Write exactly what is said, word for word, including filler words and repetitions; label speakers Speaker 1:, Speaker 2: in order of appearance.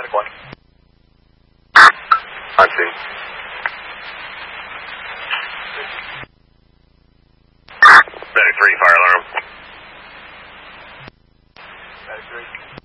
Speaker 1: Medic one.
Speaker 2: On scene. Medic three, fire alarm.
Speaker 1: Medic three.